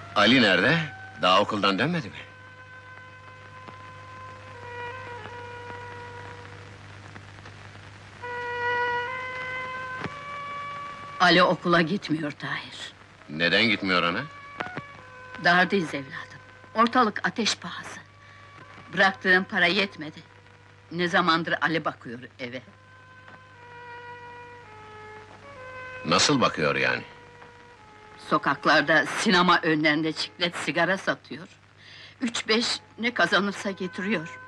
Ali nerede? Daha okuldan dönmedi mi? Ali okula gitmiyor Tahir. Neden gitmiyor ana? Dardayız evladım. Ortalık ateş pahası. Bıraktığım para yetmedi. Ne zamandır Ali bakıyor eve. Nasıl bakıyor yani? Sokaklarda, sinema önlerinde çiklet sigara satıyor. 3-5 ne kazanırsa getiriyor.